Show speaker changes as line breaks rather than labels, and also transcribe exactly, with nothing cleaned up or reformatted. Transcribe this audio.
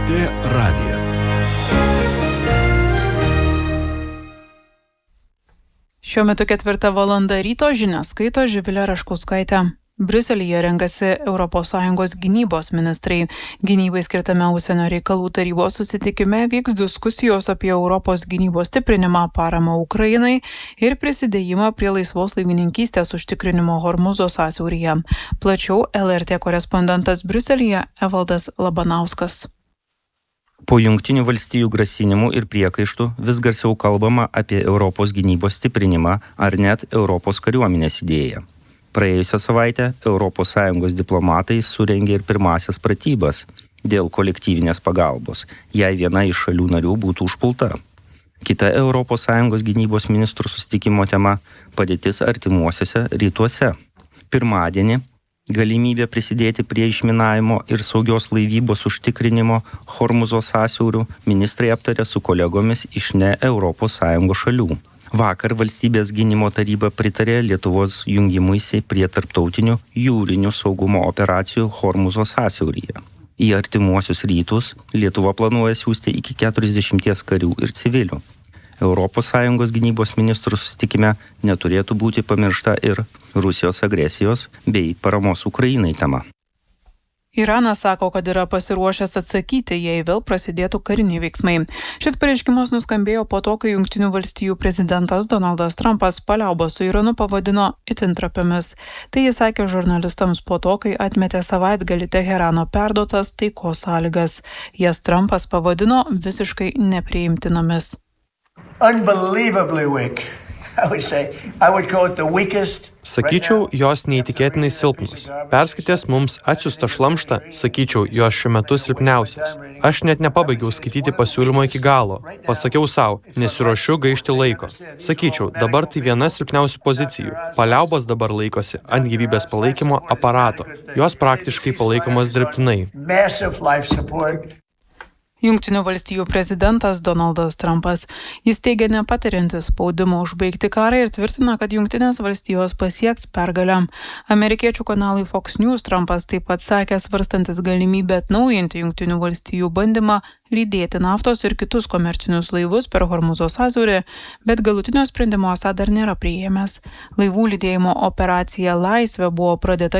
T radijas.
Šiuo metu ketvirta valanda ryto, žinias skaito Živilė Raškauskaitė. Briuselyje renkasi Europos Sąjungos gynybos ministrai. Gynybai skirtame užsienio reikalų tarybos susitikime vyks diskusijos apie Europos gynybos stiprinimą, paramą Ukrainai ir prisidėjimą prie laisvos laivininkystės užtikrinimo Hormūzo sąsiauryje. Plačiau L R T korespondentas Briuselyje Evaldas Labanauskas.
Po Jungtinių valstijų grasinimų ir priekaištų vis garsiau kalbama apie Europos gynybos stiprinimą ar net Europos kariuomenės idėją. Praėjusią savaitę Europos Sąjungos diplomatai surengė ir pirmąsias pratybas dėl kolektyvinės pagalbos, jei viena iš šalių narių būtų užpulta. Kita Europos Sąjungos gynybos ministrų susitikimo tema – padėtis artimuosiuose rytuose. Pirmadienį galimybė prisidėti prie išminavimo ir saugios laivybos užtikrinimo Hormūzo sąsiaurių ministrai aptarė su kolegomis iš ne Europos Sąjungos šalių. Vakar valstybės gynimo taryba pritarė Lietuvos jungimuisi prie tarptautinių jūrinių saugumo operacijų Hormūzo sąsiauryje. Į artimuosius rytus Lietuva planuoja siųsti iki keturiasdešimties karių ir civilių. Europos Sąjungos gynybos ministrų susitikime neturėtų būti pamiršta ir Rusijos agresijos bei paramos Ukrainai tema.
Iranas sako, kad yra pasiruošęs atsakyti, jei vėl prasidėtų kariniai veiksmai. Šis pareiškimas nuskambėjo po to, kai Jungtinių valstijų prezidentas Donaldas Trumpas paliaubas su Iranu pavadino itin trapiomis. Tai jis sakė žurnalistams po to, kai atmetė savaitgalį Teherano perduotas taikos sąlygas. Jas Trumpas pavadino visiškai nepriimtinomis.
Unbelievably weak. I would say, I would call it the weakest.
Sakyčiau, jos neįtikėtinai silpnos. Perskaitęs mums atsiųstą šlamštą, sakyčiau, jos šiuo metu silpniausios. Aš net nepabaigiau skaityti pasiūlymo iki galo. Pasakiau savo, nesiruošiu gaišti laiko. Sakyčiau, dabar tai viena silpniausių pozicijų. Paliaubos dabar laikosi ant gyvybės palaikymo aparato. Jos praktiškai palaikomos dirbtinai.
Jungtinių valstijų prezidentas Donaldas Trumpas. Jis teigia nepatiriantis spaudimo užbaigti karą ir tvirtina, kad Jungtinės valstijos pasieks pergalę. Amerikiečių kanalui Fox News Trumpas taip pat sakė, svarstantis galimybę atnaujinti Jungtinių valstijų bandymą lydėti naftos ir kitus komercinius laivus per Hormūzo sąsiaurį, bet galutinio sprendimo esą dar nėra priėmęs. Laivų lydėjimo operacija Laisvė buvo pradėta